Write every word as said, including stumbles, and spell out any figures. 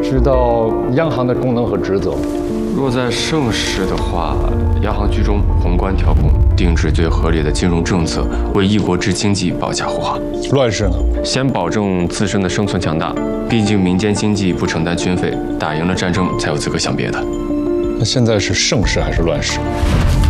知道央行的功能和职责吗？ 若在盛世的话，央行居中，宏观调控，定制最合理的金融政策，为一国之经济保驾护航。 乱世呢？ 先保证自身的生存强大，毕竟民间经济不承担军费，打赢了战争才有资格想别的。 那现在是盛世还是乱世？